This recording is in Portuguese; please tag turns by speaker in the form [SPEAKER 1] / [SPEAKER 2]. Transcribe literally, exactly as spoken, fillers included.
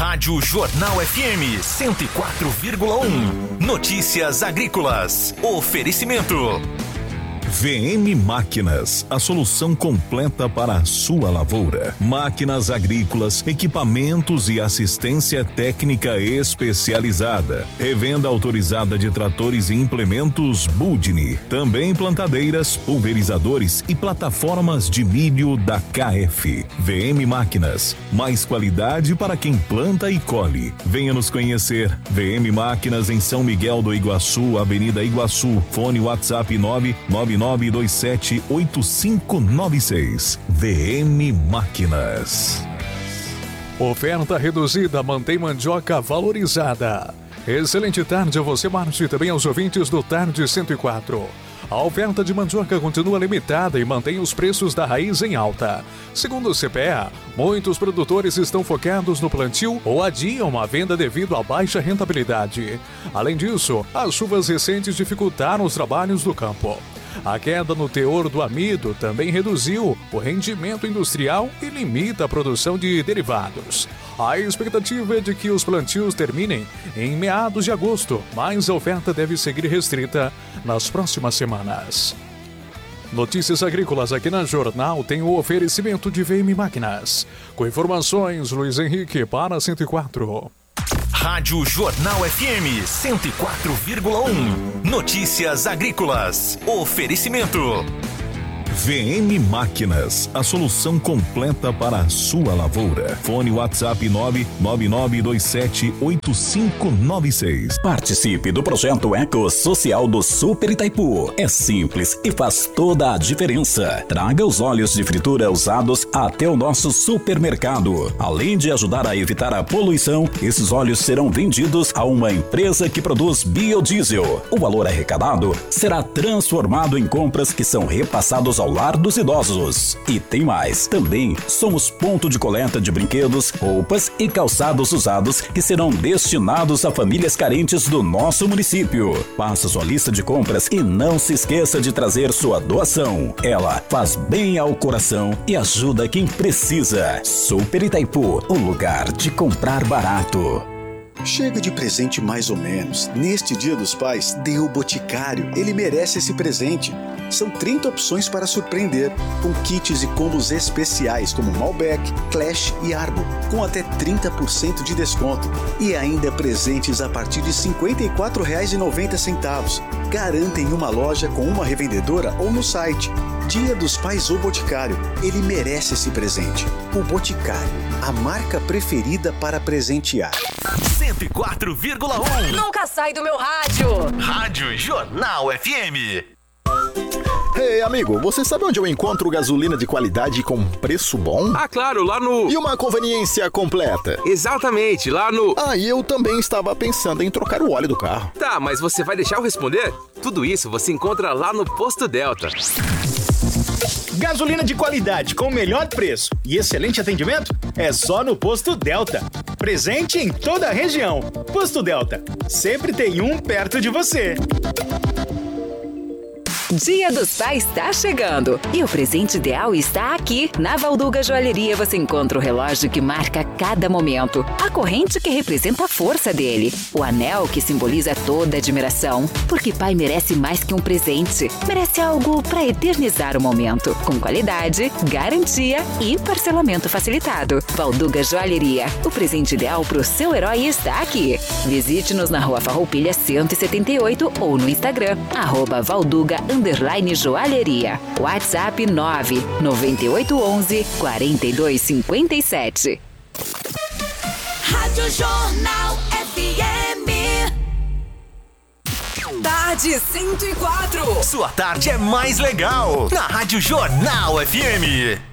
[SPEAKER 1] Rádio Jornal F M cento e quatro vírgula um. Notícias agrícolas. Oferecimento. V M Máquinas, a solução completa para a sua lavoura. Máquinas agrícolas, equipamentos e assistência técnica especializada. Revenda autorizada de tratores e implementos Budni. Também plantadeiras, pulverizadores e plataformas de milho da K F. V M Máquinas, mais qualidade para quem planta e colhe. Venha nos conhecer. V M Máquinas em São Miguel do Iguaçu, Avenida Iguaçu. Fone WhatsApp nove nove nove dois sete oito cinco nove seis. V M Máquinas.
[SPEAKER 2] Oferta reduzida mantém mandioca valorizada. Excelente tarde a você, Márcio, e também aos ouvintes do Tarde cento e quatro. A oferta de mandioca continua limitada e mantém os preços da raiz em alta. Segundo o C P E A, muitos produtores estão focados no plantio ou adiam a venda devido à baixa rentabilidade. Além disso, as chuvas recentes dificultaram os trabalhos do campo. A queda no teor do amido também reduziu o rendimento industrial e limita a produção de derivados. A expectativa é de que os plantios terminem em meados de agosto, mas a oferta deve seguir restrita nas próximas semanas. Notícias agrícolas aqui na Jornal tem o oferecimento de V M Máquinas. Com informações, Luiz Henrique para cento e quatro.
[SPEAKER 1] Rádio Jornal F M cento e quatro vírgula um. Notícias agrícolas. Oferecimento. V M Máquinas, a solução completa para a sua lavoura. Fone WhatsApp nove nove nove dois sete oito cinco nove seis.
[SPEAKER 3] Participe do projeto Eco Social do Super Itaipu. É simples e faz toda a diferença. Traga os óleos de fritura usados até o nosso supermercado. Além de ajudar a evitar a poluição, esses óleos serão vendidos a uma empresa que produz biodiesel. O valor arrecadado será transformado em compras que são repassados ao lar dos idosos. E tem mais, também somos ponto de coleta de brinquedos, roupas e calçados usados que serão destinados a famílias carentes do nosso município. Faça sua lista de compras e não se esqueça de trazer sua doação. Ela faz bem ao coração e ajuda quem precisa. Super Itaipu, o lugar de comprar barato.
[SPEAKER 4] Chega de presente mais ou menos. Neste Dia dos Pais, dê o Boticário. Ele merece esse presente. São trinta opções para surpreender, com kits e combos especiais como Malbec, Clash e Arbo, com até trinta por cento de desconto. E ainda presentes a partir de cinquenta e quatro reais e noventa centavos. Garanta em uma loja com uma revendedora ou no site. Dia dos Pais, o Boticário. Ele merece esse presente. O Boticário, a marca preferida para presentear.
[SPEAKER 1] cento e quatro vírgula um.
[SPEAKER 5] Nunca sai do meu rádio.
[SPEAKER 1] Rádio Jornal F M.
[SPEAKER 6] Ei, amigo, você sabe onde eu encontro gasolina de qualidade com preço bom?
[SPEAKER 7] Ah, claro, lá no...
[SPEAKER 6] E uma conveniência completa.
[SPEAKER 7] Exatamente, lá no...
[SPEAKER 6] Ah, e eu também estava pensando em trocar o óleo do carro.
[SPEAKER 7] Tá, mas você vai deixar eu responder? Tudo isso você encontra lá no Posto Delta.
[SPEAKER 8] Gasolina de qualidade com o melhor preço e excelente atendimento é só no Posto Delta. Presente em toda a região. Posto Delta, sempre tem um perto de você.
[SPEAKER 5] Dia dos Pais está chegando e o presente ideal está aqui. Na Valduga Joalheria você encontra o relógio que marca cada momento, a corrente que representa a força dele, o anel que simboliza toda a admiração, porque pai merece mais que um presente, merece algo para eternizar o momento, com qualidade, garantia e parcelamento facilitado. Valduga Joalheria, o presente ideal para o seu herói está aqui. Visite-nos na Rua Farroupilha cento e setenta e oito ou no Instagram, arroba Valduga Underline Joalheria. WhatsApp nove nove oito um um quatro dois cinco sete.
[SPEAKER 9] Rádio Jornal F M. Tarde cento e quatro.
[SPEAKER 1] Sua tarde é mais legal na Rádio Jornal F M.